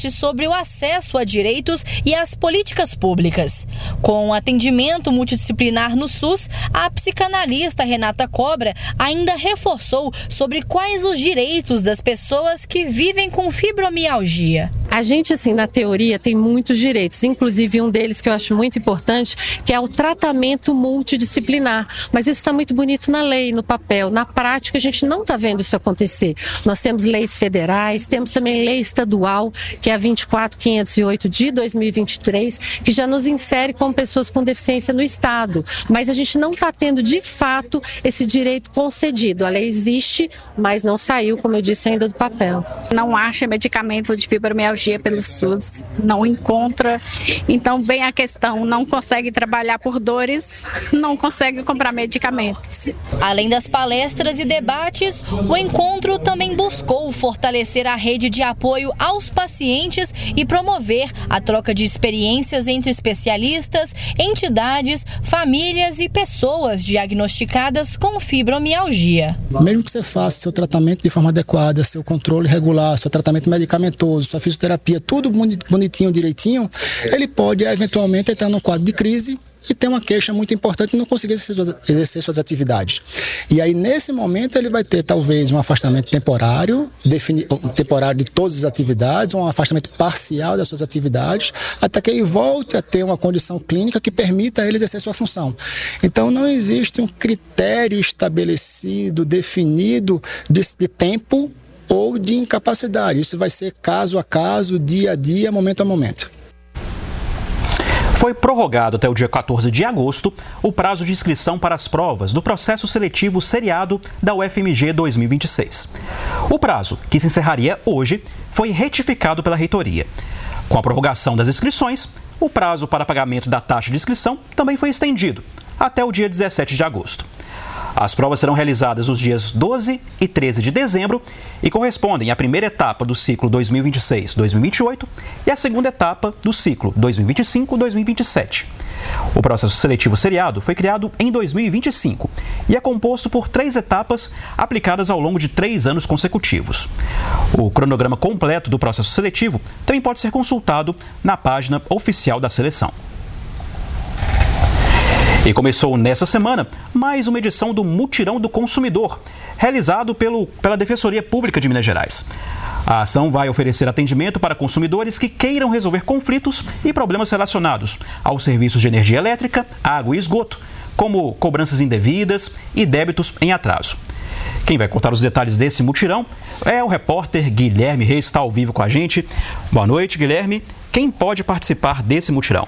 debate sobre o acesso a direitos e às políticas públicas. Com atendimento multidisciplinar no SUS, a psicanalista Renata Cobra ainda reforçou sobre quais os direitos das pessoas que vivem com fibromialgia. A gente, assim, na teoria, tem muitos direitos, inclusive um deles que eu acho muito importante, que é o tratamento multidisciplinar. Mas isso está muito bonito na lei, no papel. Na prática, a gente não está vendo isso acontecer. Nós temos leis federais, temos também lei estadual, que é a 24.508 de 2023, que já nos insere como pessoas com deficiência no Estado. Mas a gente não está tendo, de fato, esse direito concedido. A lei existe, mas não saiu, como eu disse, ainda do papel. Não acha medicamento de fibromialgia pelo SUS, não encontra. Então vem a questão, não consegue trabalhar por dores, não consegue comprar medicamentos. Além das palestras e debates, o encontro também buscou fortalecer a rede de apoio aos pacientes e promover a troca de experiências entre especialistas, entidades, famílias e pessoas diagnosticadas com fibromialgia. Mesmo que você faça seu tratamento de forma adequada, seu controle regular, seu tratamento medicamentoso, sua fisioterapia, tudo bonitinho, direitinho, ele pode eventualmente entrar num quadro de crise e ter uma queixa muito importante e não conseguir exercer suas atividades. E aí, nesse momento, ele vai ter talvez um afastamento temporário, temporário de todas as atividades, um afastamento parcial das suas atividades, até que ele volte a ter uma condição clínica que permita a ele exercer sua função. Então, não existe um critério estabelecido, definido de tempo ou de incapacidade. Isso vai ser caso a caso, dia a dia, momento a momento. Foi prorrogado até o dia 14 de agosto o prazo de inscrição para as provas do processo seletivo seriado da UFMG 2026. O prazo, que se encerraria hoje, foi retificado pela reitoria. Com a prorrogação das inscrições, o prazo para pagamento da taxa de inscrição também foi estendido até o dia 17 de agosto. As provas serão realizadas nos dias 12 e 13 de dezembro e correspondem à primeira etapa do ciclo 2026-2028 e à segunda etapa do ciclo 2025-2027. O processo seletivo seriado foi criado em 2025 e é composto por 3 etapas aplicadas ao longo de 3 anos consecutivos. O cronograma completo do processo seletivo também pode ser consultado na página oficial da seleção. E começou nessa semana mais uma edição do Mutirão do Consumidor, realizado pela Defensoria Pública de Minas Gerais. A ação vai oferecer atendimento para consumidores que queiram resolver conflitos e problemas relacionados aos serviços de energia elétrica, água e esgoto, como cobranças indevidas e débitos em atraso. Quem vai contar os detalhes desse mutirão é o repórter Guilherme Reis, que está ao vivo com a gente. Boa noite, Guilherme. Quem pode participar desse mutirão?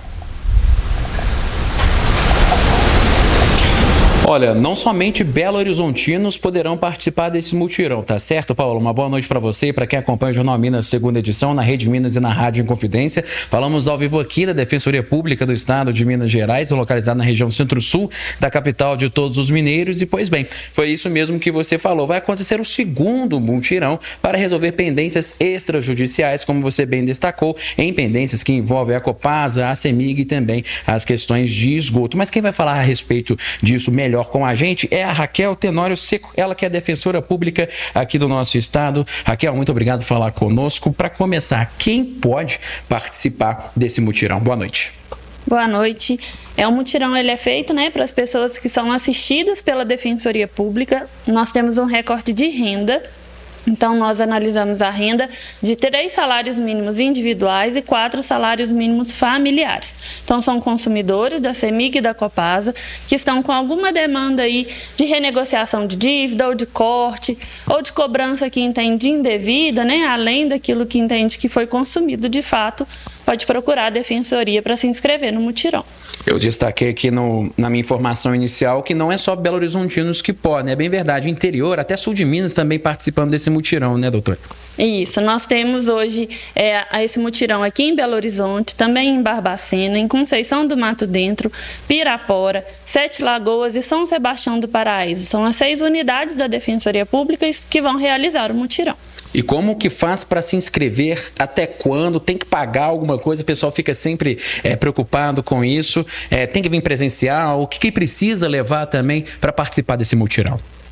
Olha, não somente belo-horizontinos poderão participar desse mutirão, tá certo, Paulo? Uma boa noite para você e para quem acompanha o Jornal Minas, segunda edição, na Rede Minas e na Rádio Inconfidência. Falamos ao vivo aqui da Defensoria Pública do Estado de Minas Gerais, localizada na região centro-sul da capital de todos os mineiros. E, pois bem, foi isso mesmo que você falou. Vai acontecer o segundo mutirão para resolver pendências extrajudiciais, como você bem destacou, em pendências que envolvem a Copasa, a CEMIG e também as questões de esgoto. Mas quem vai falar a respeito disso melhor com a gente é a Raquel Tenório Seco, ela que é defensora pública aqui do nosso estado. Raquel, muito obrigado por falar conosco. Para começar, quem pode participar desse mutirão? Boa noite. Boa noite. O mutirão ele é feito, para as pessoas que são assistidas pela Defensoria Pública. Nós temos um recorte de renda. Então, nós analisamos a renda de 3 salários mínimos individuais e 4 salários mínimos familiares. Então, são consumidores da CEMIG e da Copasa que estão com alguma demanda aí de renegociação de dívida ou de corte ou de cobrança que entende indevida, além daquilo que entende que foi consumido de fato, pode procurar a Defensoria para se inscrever no mutirão. Eu destaquei aqui na minha informação inicial que não é só belo-horizontinos que podem, é bem verdade, interior, até sul de Minas também participando desse mutirão, né, doutor? Isso, nós temos hoje esse mutirão aqui em Belo Horizonte, também em Barbacena, em Conceição do Mato Dentro, Pirapora, Sete Lagoas e São Sebastião do Paraíso. São as 6 unidades da Defensoria Pública que vão realizar o mutirão. E como que faz para se inscrever? Até quando? Tem que pagar alguma coisa? O pessoal fica sempre preocupado com isso. Tem que vir presencial? O que precisa levar também para participar desse mutirão?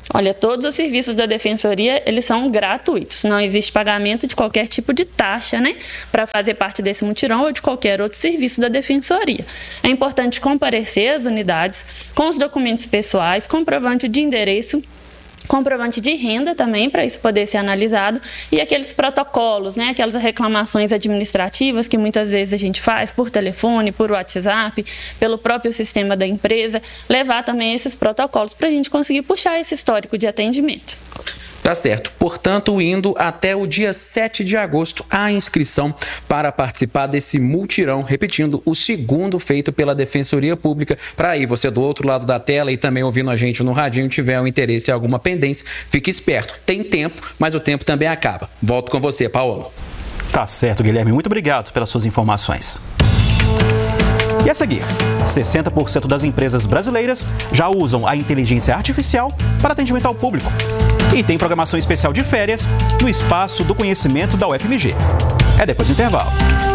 Olha, todos os serviços da Defensoria, eles são gratuitos. Não existe pagamento de qualquer tipo de taxa, né, para fazer parte desse mutirão ou de qualquer outro serviço da Defensoria. É importante comparecer às unidades com os documentos pessoais, comprovante de endereço, comprovante de renda também, para isso poder ser analisado, e aqueles protocolos, né, aquelas reclamações administrativas que muitas vezes a gente faz por telefone, por WhatsApp, pelo próprio sistema da empresa, levar também esses protocolos para a gente conseguir puxar esse histórico de atendimento. Tá certo. Portanto, indo até o dia 7 de agosto, a inscrição para participar desse mutirão, repetindo, o segundo feito pela Defensoria Pública. Para aí, você do outro lado da tela e também ouvindo a gente no radinho, tiver um interesse em alguma pendência, fique esperto. Tem tempo, mas o tempo também acaba. Volto com você, Paulo. Tá certo, Guilherme. Muito obrigado pelas suas informações. E a seguir, 60% das empresas brasileiras já usam a inteligência artificial para atendimento ao público. E tem programação especial de férias no Espaço do Conhecimento da UFMG. É depois do intervalo.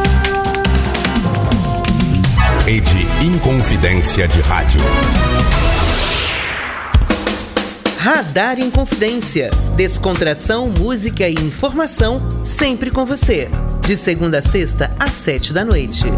Rede Inconfidência de Rádio. Radar Inconfidência. Descontração, música e informação sempre com você. De segunda a sexta, às 7h.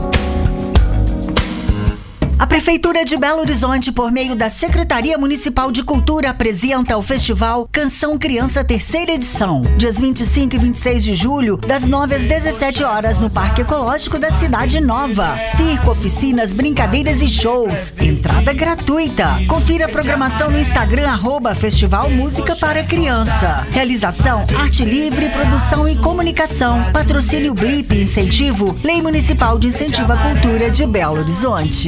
A Prefeitura de Belo Horizonte, por meio da Secretaria Municipal de Cultura, apresenta o Festival Canção Criança terceira edição, dias 25 e 26 de julho, das 9 às 17 horas, no Parque Ecológico da Cidade Nova. Circo, oficinas, brincadeiras e shows. Entrada gratuita. Confira a programação no Instagram, @Festival Música para Criança. Realização, Arte Livre, Produção e Comunicação. Patrocínio Blip, incentivo, Lei Municipal de Incentivo à Cultura de Belo Horizonte.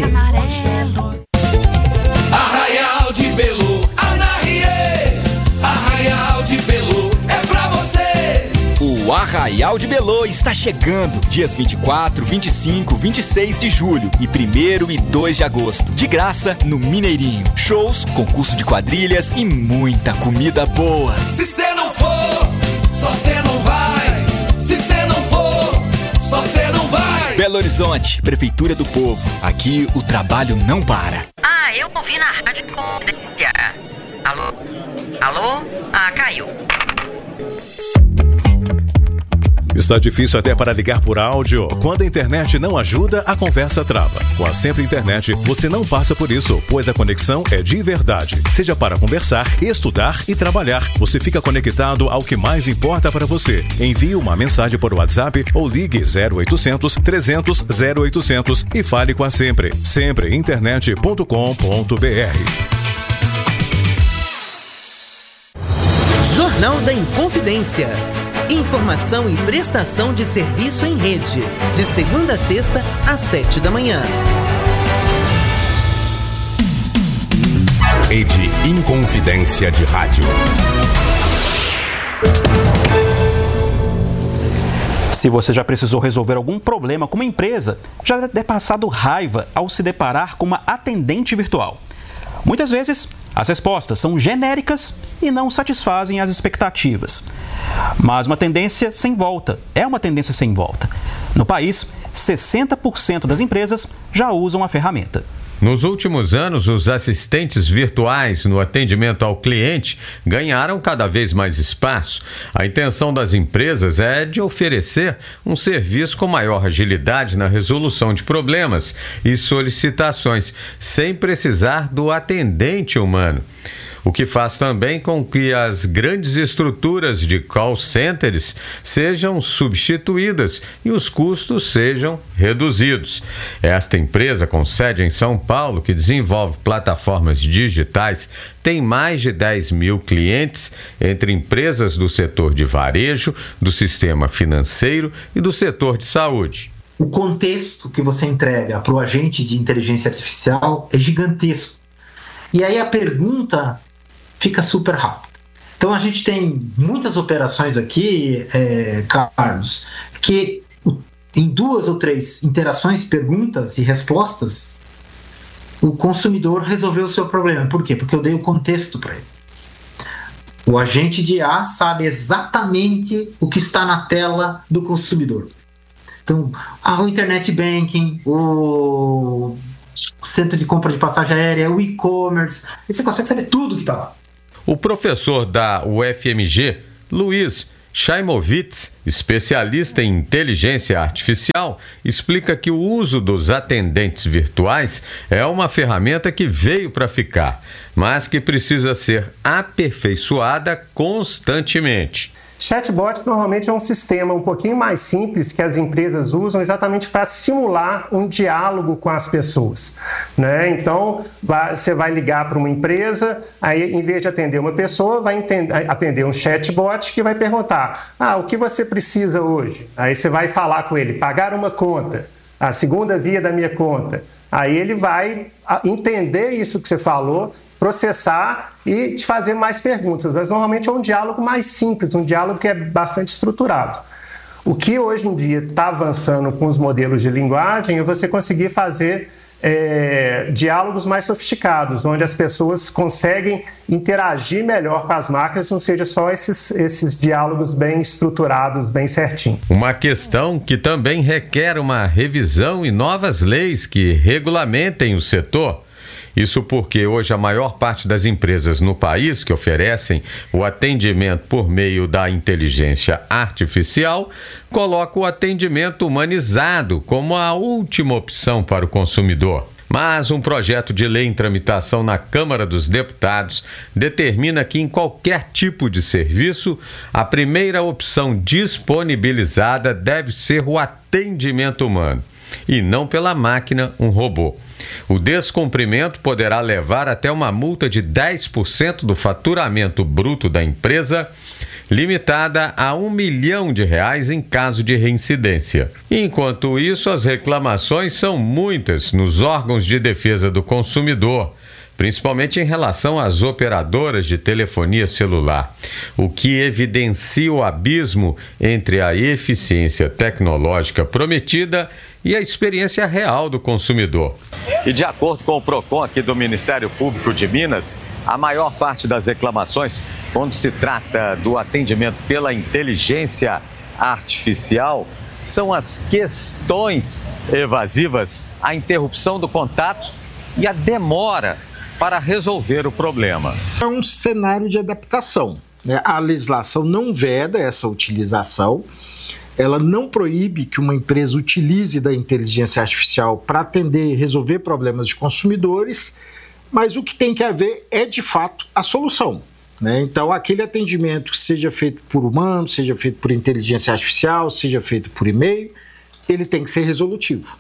Arraial de Belu, Anarie, Arraial de Belu é pra você. O Arraial de Belu está chegando, dias 24, 25, 26 de julho e 1º e 2 de agosto. De graça no Mineirinho. Shows, concurso de quadrilhas e muita comida boa. Se cê não for, só cê não vai. Se cê não for, só cê não vai. Belo Horizonte, Prefeitura do Povo. Aqui o trabalho não para. Ah, eu ouvi na Rádio Inconfidência. Alô? Alô? Ah, caiu. Está difícil até para ligar por áudio. Quando a internet não ajuda, a conversa trava. Com a Sempre Internet, você não passa por isso, pois a conexão é de verdade. Seja para conversar, estudar e trabalhar, você fica conectado ao que mais importa para você. Envie uma mensagem por WhatsApp ou ligue 0800 300 0800 e fale com a Sempre. Sempreinternet.com.br. Jornal da Inconfidência. Informação e prestação de serviço em rede. De segunda a sexta, às 7h. Rede Inconfidência de Rádio. Se você já precisou resolver algum problema com uma empresa, já deve ter passado raiva ao se deparar com uma atendente virtual. Muitas vezes, as respostas são genéricas e não satisfazem as expectativas. Mas uma tendência sem volta. É uma tendência sem volta. No país, 60% das empresas já usam a ferramenta. Nos últimos anos, os assistentes virtuais no atendimento ao cliente ganharam cada vez mais espaço. A intenção das empresas é de oferecer um serviço com maior agilidade na resolução de problemas e solicitações, sem precisar do atendente humano. O que faz também com que as grandes estruturas de call centers sejam substituídas e os custos sejam reduzidos. Esta empresa, com sede em São Paulo, que desenvolve plataformas digitais, tem mais de 10 mil clientes entre empresas do setor de varejo, do sistema financeiro e do setor de saúde. O contexto que você entrega para o agente de inteligência artificial é gigantesco. E aí a pergunta fica super rápido. Então a gente tem muitas operações aqui, Carlos, que em 2 ou 3 interações, perguntas e respostas, o consumidor resolveu o seu problema. Por quê? Porque eu dei o contexto para ele. O agente de IA sabe exatamente o que está na tela do consumidor. Então, o internet banking, o centro de compra de passagem aérea, o e-commerce, você consegue saber tudo que está lá. O professor da UFMG, Luiz Chaimovitz, especialista em inteligência artificial, explica que o uso dos atendentes virtuais é uma ferramenta que veio para ficar, mas que precisa ser aperfeiçoada constantemente. Chatbot normalmente é um sistema um pouquinho mais simples que as empresas usam exatamente para simular um diálogo com as pessoas, né? Então, você vai ligar para uma empresa, aí em vez de atender uma pessoa, vai atender um chatbot que vai perguntar: o que você precisa hoje? Aí você vai falar com ele: pagar uma conta, a segunda via da minha conta. Aí ele vai entender isso que você falou, processar e te fazer mais perguntas, mas normalmente é um diálogo mais simples, um diálogo que é bastante estruturado. O que hoje em dia está avançando com os modelos de linguagem é você conseguir fazer diálogos mais sofisticados, onde as pessoas conseguem interagir melhor com as máquinas, não seja só esses diálogos bem estruturados, bem certinho. Uma questão que também requer uma revisão e novas leis que regulamentem o setor. Isso porque hoje a maior parte das empresas no país que oferecem o atendimento por meio da inteligência artificial coloca o atendimento humanizado como a última opção para o consumidor. Mas um projeto de lei em tramitação na Câmara dos Deputados determina que em qualquer tipo de serviço, a primeira opção disponibilizada deve ser o atendimento humano, e não pela máquina, um robô. O descumprimento poderá levar até uma multa de 10% do faturamento bruto da empresa, limitada a R$1 milhão em caso de reincidência. Enquanto isso, as reclamações são muitas nos órgãos de defesa do consumidor, principalmente em relação às operadoras de telefonia celular, o que evidencia o abismo entre a eficiência tecnológica prometida e a experiência real do consumidor. E de acordo com o PROCON aqui do Ministério Público de Minas, a maior parte das reclamações, quando se trata do atendimento pela inteligência artificial, são as questões evasivas, a interrupção do contato e a demora para resolver o problema. É um cenário de adaptação, né? A legislação não veda essa utilização, ela não proíbe que uma empresa utilize da inteligência artificial para atender e resolver problemas de consumidores, mas o que tem que haver é, de fato, a solução, né? Então, aquele atendimento que seja feito por humano, seja feito por inteligência artificial, seja feito por e-mail, ele tem que ser resolutivo.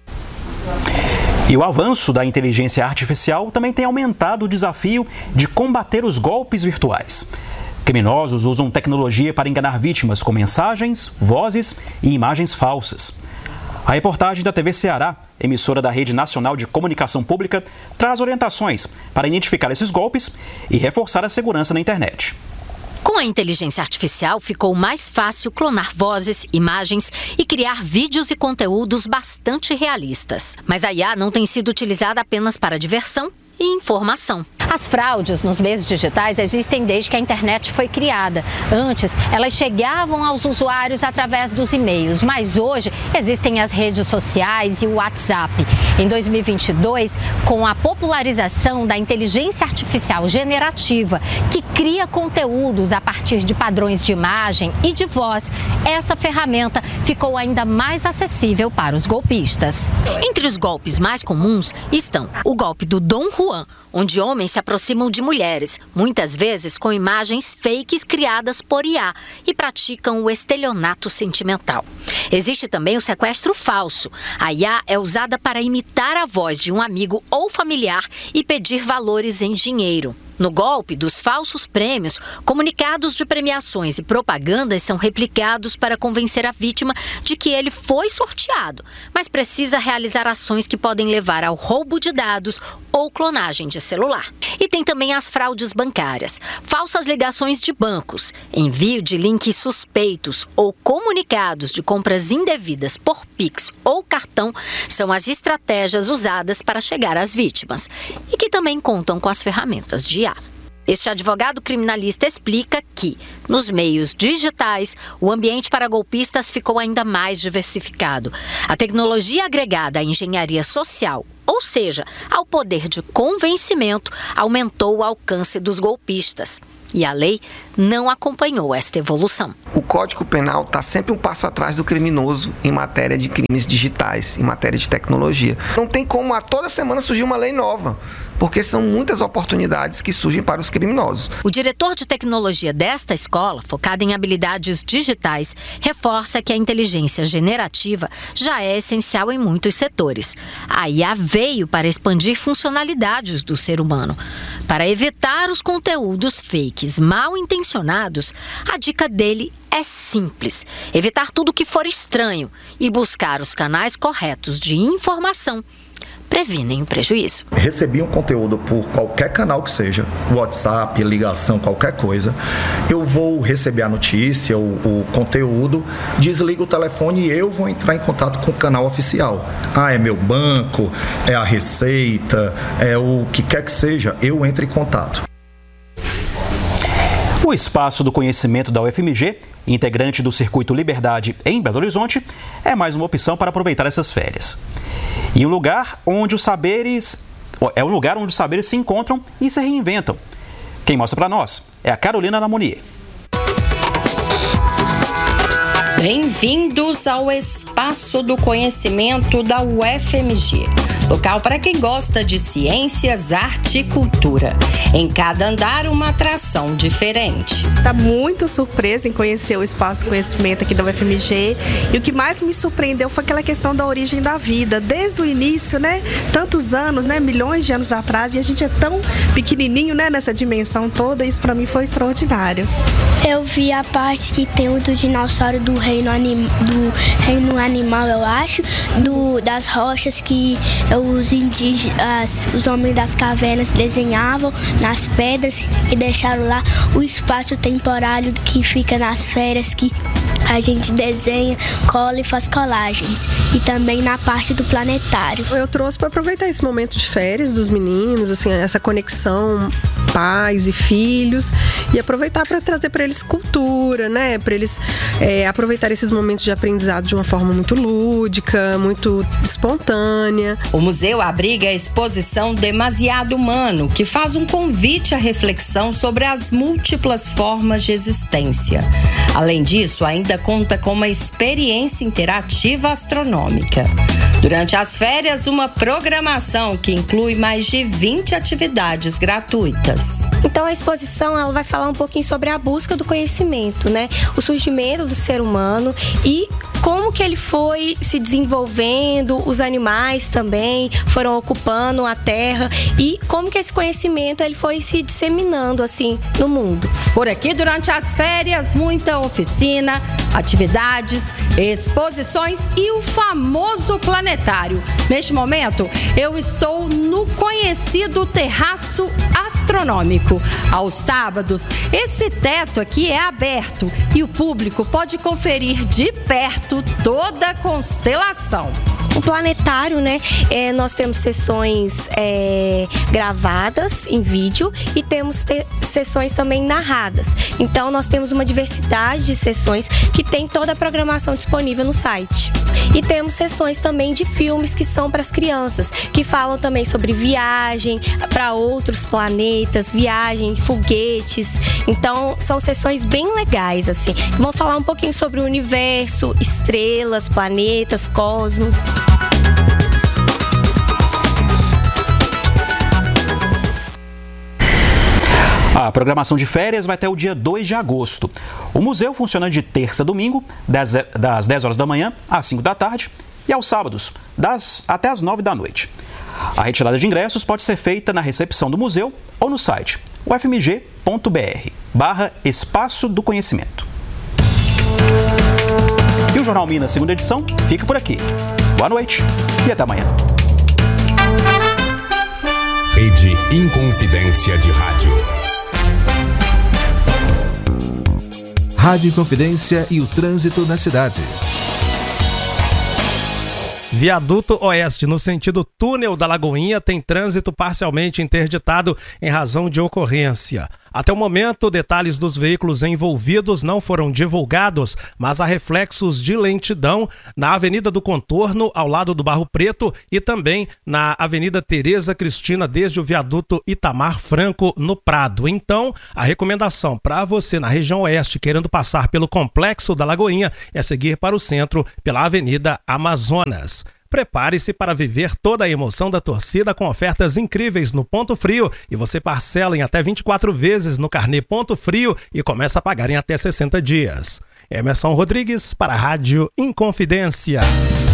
E o avanço da inteligência artificial também tem aumentado o desafio de combater os golpes virtuais. Criminosos usam tecnologia para enganar vítimas com mensagens, vozes e imagens falsas. A reportagem da TV Ceará, emissora da Rede Nacional de Comunicação Pública, traz orientações para identificar esses golpes e reforçar a segurança na internet. Com a inteligência artificial, ficou mais fácil clonar vozes, imagens e criar vídeos e conteúdos bastante realistas. Mas a IA não tem sido utilizada apenas para diversão e informação. As fraudes nos meios digitais existem desde que a internet foi criada. Antes, elas chegavam aos usuários através dos e-mails, mas hoje existem as redes sociais e o WhatsApp. Em 2022, com a popularização da inteligência artificial generativa, que cria conteúdos a partir de padrões de imagem e de voz, essa ferramenta ficou ainda mais acessível para os golpistas. Entre os golpes mais comuns estão o golpe do Dom Juan, onde homens se aproximam de mulheres, muitas vezes com imagens fakes criadas por IA, e praticam o estelionato sentimental. Existe também o sequestro falso. A IA é usada para imitar a voz de um amigo ou familiar e pedir valores em dinheiro. No golpe dos falsos prêmios, comunicados de premiações e propagandas são replicados para convencer a vítima de que ele foi sorteado, mas precisa realizar ações que podem levar ao roubo de dados ou clonagem de celular. E tem também as fraudes bancárias, falsas ligações de bancos, envio de links suspeitos ou comunicados de compras indevidas por Pix ou cartão são as estratégias usadas para chegar às vítimas e que também contam com as ferramentas de IA. Este advogado criminalista explica que, nos meios digitais, o ambiente para golpistas ficou ainda mais diversificado. A tecnologia agregada à engenharia social ou seja, ao poder de convencimento, aumentou o alcance dos golpistas. E a lei não acompanhou esta evolução. O Código Penal está sempre um passo atrás do criminoso em matéria de crimes digitais, em matéria de tecnologia. Não tem como a toda semana surgir uma lei nova, porque são muitas oportunidades que surgem para os criminosos. O diretor de tecnologia desta escola, focado em habilidades digitais, reforça que a inteligência generativa já é essencial em muitos setores. A IA veio para expandir funcionalidades do ser humano. Para evitar os conteúdos fakes mal intencionados, a dica dele é simples: evitar tudo que for estranho e buscar os canais corretos de informação. Previnem o prejuízo. Recebi um conteúdo por qualquer canal que seja, WhatsApp, ligação, qualquer coisa, eu vou receber a notícia, o conteúdo, desligo o telefone e eu vou entrar em contato com o canal oficial. É meu banco, é a Receita, é o que quer que seja, eu entro em contato. O Espaço do Conhecimento da UFMG, integrante do Circuito Liberdade em Belo Horizonte, é mais uma opção para aproveitar essas férias. E um lugar onde os saberes se encontram e se reinventam. Quem mostra para nós é a Carolina Lamonier. Bem-vindos ao Espaço do Conhecimento da UFMG. Local para quem gosta de ciências, arte e cultura. Em cada andar, uma atração diferente. Está muito surpresa em conhecer o Espaço do Conhecimento aqui da UFMG. E o que mais me surpreendeu foi aquela questão da origem da vida. Desde o início, né? Tantos anos, né? Milhões de anos atrás. E a gente é tão pequenininho, né? Nessa dimensão toda. Isso para mim foi extraordinário. Eu vi a parte que tem o do dinossauro do reino animal, eu acho. Das rochas que os indígenas, os homens das cavernas desenhavam nas pedras e deixaram lá o espaço temporário que fica nas férias, que a gente desenha, cola e faz colagens. E também na parte do planetário. Eu trouxe para aproveitar esse momento de férias dos meninos, assim, essa conexão pais e filhos, e aproveitar para trazer para eles cultura, né? Para eles aproveitar esses momentos de aprendizado de uma forma muito lúdica, muito espontânea. O museu abriga a exposição Demasiado Humano, que faz um convite à reflexão sobre as múltiplas formas de existência. Além disso, ainda conta com uma experiência interativa astronômica. Durante as férias, uma programação que inclui mais de 20 atividades gratuitas. Então a exposição ela vai falar um pouquinho sobre a busca do conhecimento, né? O surgimento do ser humano e como que ele foi se desenvolvendo, os animais também foram ocupando a terra e como que esse conhecimento ele foi se disseminando assim no mundo. Por aqui, durante as férias, muita oficina, atividades, exposições e o famoso planetário. Neste momento, eu estou no conhecido terraço astronômico. Aos sábados, esse teto aqui é aberto e o público pode conferir de perto toda a constelação. O planetário, né? Nós temos sessões gravadas em vídeo e temos sessões também narradas. Então, nós temos uma diversidade de sessões que tem toda a programação disponível no site. E temos sessões também de filmes que são para as crianças, que falam também sobre viagem para outros planetas, viagem, foguetes. Então, são sessões bem legais, assim. Vão falar um pouquinho sobre o universo, estrelas, planetas, cosmos. A programação de férias vai até o dia 2 de agosto. O museu funciona de terça a domingo, das 10 horas da manhã às 5 da tarde, e aos sábados, até às 9 da noite. A retirada de ingressos pode ser feita na recepção do museu ou no site ufmg.br/Espaço do Conhecimento. E o Jornal Minas, segunda edição, fica por aqui. Boa noite e até amanhã. Rede Inconfidência de Rádio. Rádio Inconfidência e o trânsito na cidade. Viaduto Oeste, no sentido túnel da Lagoinha, tem trânsito parcialmente interditado em razão de ocorrência. Até o momento, detalhes dos veículos envolvidos não foram divulgados, mas há reflexos de lentidão na Avenida do Contorno, ao lado do Barro Preto, e também na Avenida Tereza Cristina, desde o viaduto Itamar Franco, no Prado. Então, a recomendação para você na região oeste, querendo passar pelo Complexo da Lagoinha, é seguir para o centro pela Avenida Amazonas. Prepare-se para viver toda a emoção da torcida com ofertas incríveis no Ponto Frio e você parcela em até 24 vezes no carnê Ponto Frio e começa a pagar em até 60 dias. Emerson Rodrigues para a Rádio Inconfidência.